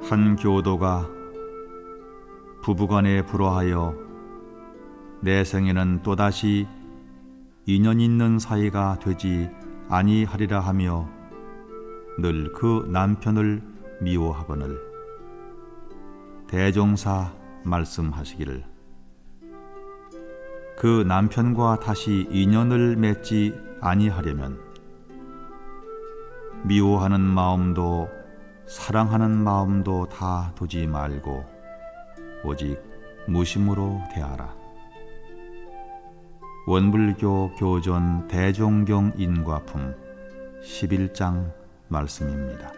한 교도가 부부간에 불화하여 내 생에는 또다시 인연 있는 사이가 되지 아니하리라 하며 늘 그 남편을 미워하거늘 대종사 말씀하시기를 그 남편과 다시 인연을 맺지 아니하려면 미워하는 마음도 사랑하는 마음도 다 두지 말고 오직 무심으로 대하라. 원불교 교존 대종경 인과품 11장 말씀입니다.